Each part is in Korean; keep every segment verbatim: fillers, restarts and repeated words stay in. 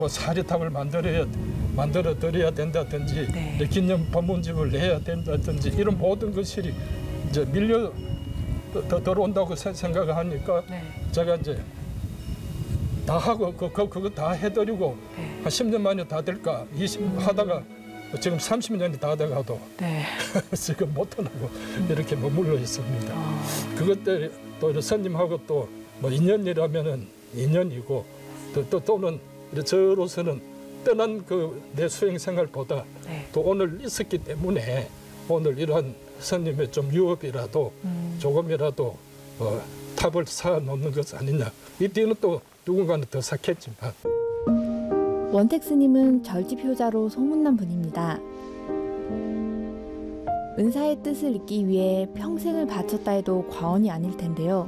뭐 사리탑을 만들어야 만들어 드려야 된다든지 네. 기념 법문집을 내야 된다든지 이런 모든 것이 이제 밀려 더 들어온다고 생각을 하니까 네. 제가 이제 다 하고 그, 그 그거 다 해드리고 네. 한 십 년 만에 다 될까 이십 하다가 지금 삼십 년이 다 돼가도 네. 지금 못하고 이렇게 머물러 있습니다. 아. 그것 때문에 또 스님하고 또 뭐 인연이라면은 인연이고 또, 또 또는 저로서는 떠난 그 내 수행 생활보다 네. 또 오늘 있었기 때문에 오늘 이러한 스님의 좀 유업이라도 음. 조금이라도 어, 탑을 쌓아 놓는 것 아니냐. 이 뒤는 또 누군가는 더 쌓겠지만. 원택 스님은 절집효자로 소문난 분입니다. 은사의 뜻을 잇기 위해 평생을 바쳤다 해도 과언이 아닐 텐데요.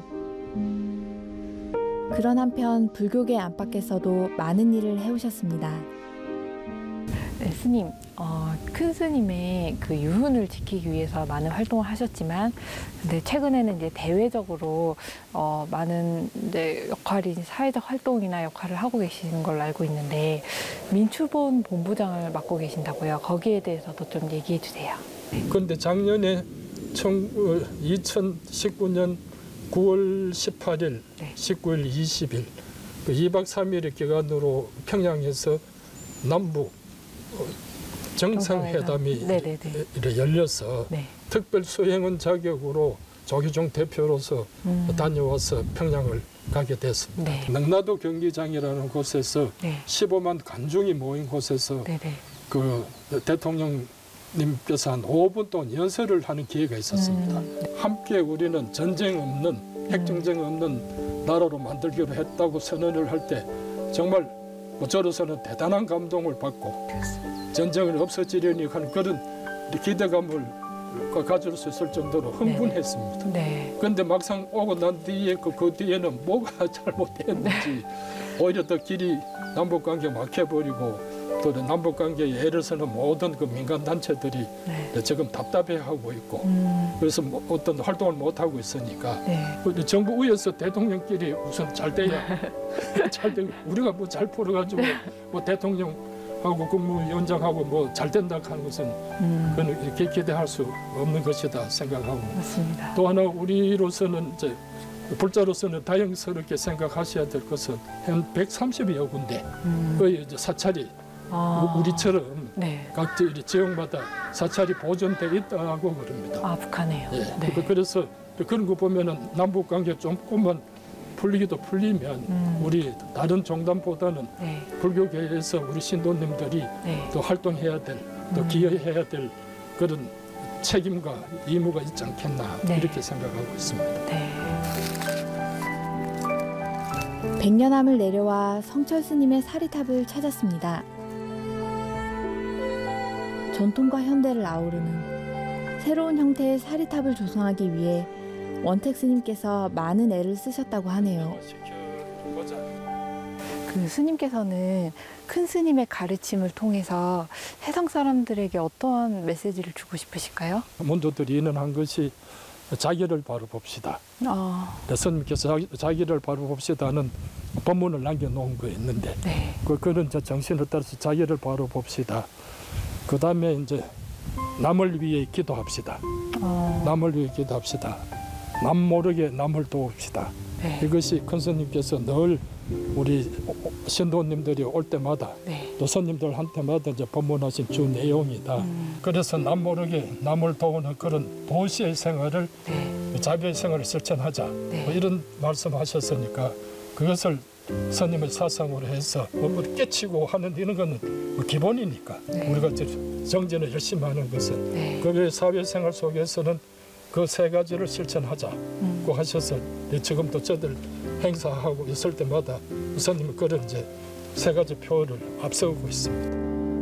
그런 한편 불교계 안팎에서도 많은 일을 해오셨습니다. 네, 스님, 어, 큰 스님의 그 유훈을 지키기 위해서 많은 활동을 하셨지만, 근데 최근에는 이제 대외적으로 어, 많은 이제 역할이 사회적 활동이나 역할을 하고 계시는 걸로 알고 있는데, 민추본 본부장을 맡고 계신다고요. 거기에 대해서도 좀 얘기해 주세요. 그런데 작년에 이천십구 년 구월 십팔일, 네. 십구일, 이십일 그 이 박 삼 일의 기간으로 평양에서 남북 정상회담이 네네네. 이렇게 열려서 네. 특별 수행원 자격으로 조기종 대표로서 음. 다녀와서 평양을 가게 됐습니다. 네. 능라도 경기장이라는 곳에서 네. 십오만 관중이 모인 곳에서 네네. 그 대통령님께서 한 오 분 동안 연설을 하는 기회가 있었습니다. 음. 함께 우리는 전쟁 없는 핵전쟁 없는 나라로 만들기로 했다고 선언을 할 때 정말 뭐 저로서는 대단한 감동을 받고 전쟁을 없어지려니 하는 그런 기대감을 가질 수 있을 정도로 흥분했습니다. 네. 그런데 막상 오고 난 뒤에 그, 그 뒤에는 뭐가 잘못됐는지 오히려 더 길이 남북관계 막혀버리고 또 남북관계에 애를 쓰는 모든 그 민간 단체들이 네. 지금 답답해하고 있고 음. 그래서 뭐 어떤 활동을 못 하고 있으니까 네. 정부 위에서 대통령끼리 우선 잘 돼야 잘 되고 우리가 뭐 잘 풀어가지고 뭐 대통령하고 국무위원장하고 뭐 잘 된다 하는 것은 음. 그건 이렇게 기대할 수 없는 것이다 생각하고 맞습니다. 또 하나 우리로서는 이제 불자로서는 다행스럽게 생각하셔야 될 것은 한 백삼십여 군데 음. 거의 이제 사찰이 아. 우리처럼 네. 각 지역마다 사찰이 보존돼 있다고 그럽니다. 아, 북한에요. 예. 네. 그래서 그런 거 보면은 남북 관계 조금만 풀리기도 풀리면 음. 우리 다른 종단보다는 네. 불교계에서 우리 신도님들이 네. 또 활동해야 될, 또 음. 기여해야 될 그런 책임과 의무가 있지 않겠나 네. 이렇게 생각하고 있습니다. 네. 백년암을 내려와 성철 스님의 사리탑을 찾았습니다. 전통과 현대를 아우르는 새로운 형태의 사리탑을 조성하기 위해 원택 스님께서 많은 애를 쓰셨다고 하네요. 그 스님께서는 큰 스님의 가르침을 통해서 세상 사람들에게 어떠한 메시지를 주고 싶으실까요? 먼저 드리는 한 것이 자기를 바로 봅시다. 아, 스님께서 자기, 자기를 바로 봅시다는 법문을 남겨놓은 거 있는데 네. 그, 그런 저 정신을 따라서 자기를 바로 봅시다. 그 다음에 이제 남을 위해 기도합시다. 어, 남을 위해 기도합시다. 남 모르게 남을 도웁시다. 네. 이것이 큰 스님께서 늘 우리 신도님들이 올 때마다 네. 또 손님들한테마다 이제 법문하신 주 내용이다. 음. 그래서 남 모르게 남을 도우는 그런 보시의 생활을 네. 자비의 생활을 실천하자. 네. 뭐 이런 말씀하셨으니까 그것을 스님의 사상으로 해서 뭐 깨치고 하는 이런 거는 뭐 기본이니까 네. 우리가 정진을 열심히 하는 것은 네. 그 외 사회생활 속에서는 그 세 가지를 실천하자고 음. 하셔서 지금도 저들 행사하고 있을 때마다 스님이 그런 이제 세 가지 표를 앞세우고 있습니다.